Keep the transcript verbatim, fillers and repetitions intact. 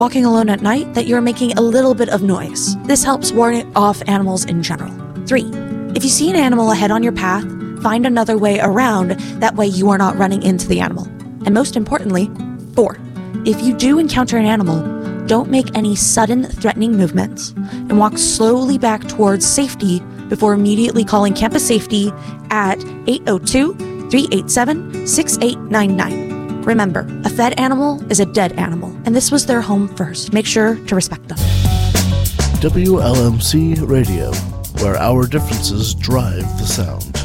walking alone at night that you're making a little bit of noise. This helps ward off animals in general. Three, if you see an animal ahead on your path, find another way around, that way you are not running into the animal. And most importantly, four, if you do encounter an animal, don't make any sudden threatening movements and walk slowly back towards safety before immediately calling Campus Safety at eight oh two, three eight seven, six eight nine nine. Remember, a fed animal is a dead animal, and this was their home first. Make sure to respect them. W L M C Radio, where our differences drive the sound.